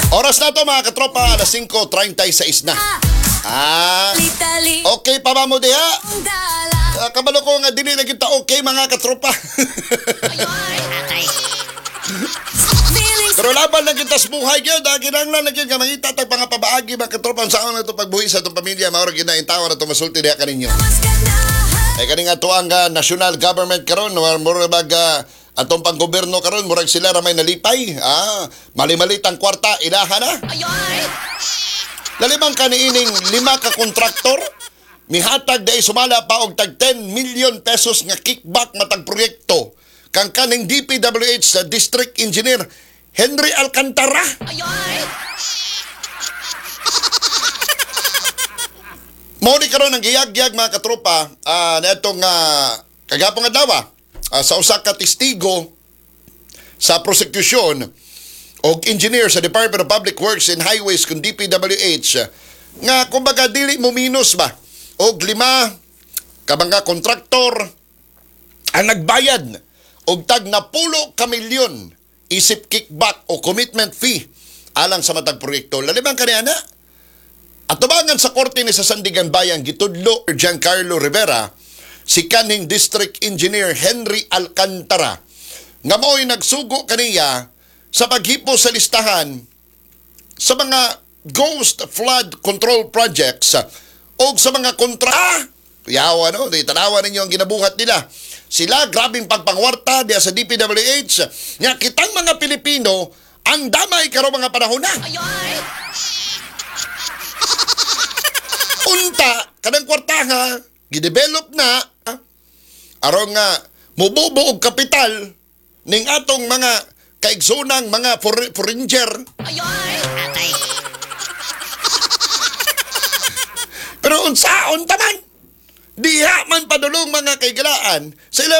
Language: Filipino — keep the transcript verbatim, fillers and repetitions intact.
Oras na to mga katropa, alas singko treinta y seis na. Ah, okay pa ba mo diha? Uh, kabalo ko nga dili na kita okay mga katropa. Pero laban lang kita sa buhay gyud, ginanglan lang gyud nga mangita tag mga pabaagi mga katropa sa na to pagbuhi sa atong pamilya, mao ra ginaintawa na to masulti diha kaninyo. Ay kaning ato ang uh, national government karon, mura bag uh, atong panggoberno karon, murag sila ra may nalipay. Ah, mali-malit ang kwarta ilaha na. Lalimang kaniining lima ka kontraktor mihatag day sumala pa og tag ten million pesos nga kickback matag proyekto kang kaning D P W H sa District Engineer Henry Alcantara. Mao ni karon ang giyag-giyag mga katropa uh, na itong uh, kagapong adlaw uh, sa usa ka testigo sa prosecution og engineer sa Department of Public Works and Highways kung D P W H nga kumbaga dili mo minus ba og lima ka mga kontraktor ang nagbayad og tag na pulo ka milyon isip kickback o commitment fee alang sa matag proyekto. Lalimang kaniana atubangan sa korte ni sa Sandigan Bayan gitudlo Giancarlo Rivera si kaning District Engineer Henry Alcantara nga mo'y nagsugo kaniya sa paghipo sa listahan sa mga ghost flood control projects o sa mga kontra. Yawa no, di tanawa ninyo ang ginabuhat nila. Sila grabing pagpangwarta diya sa D P W H nga kitang mga Pilipino ang damay karo mga panahon na. Unta kanang kwarta nga gidevelop na ah, aron nga mububo og kapital ning atong mga kaigsunang mga for foreigner. Pero unsaon taman diha man padulong mga kaigalaan sa